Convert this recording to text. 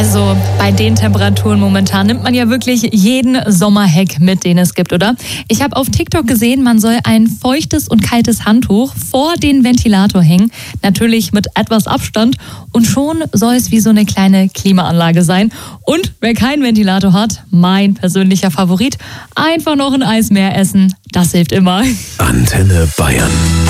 Also bei den Temperaturen momentan nimmt man ja wirklich jeden Sommerhack mit, den es gibt, oder? Ich habe auf TikTok gesehen, man soll ein feuchtes und kaltes Handtuch vor den Ventilator hängen. Natürlich mit etwas Abstand. Und schon soll es wie so eine kleine Klimaanlage sein. Und wer keinen Ventilator hat, mein persönlicher Favorit, einfach noch ein Eis mehr essen. Das hilft immer. Antenne Bayern.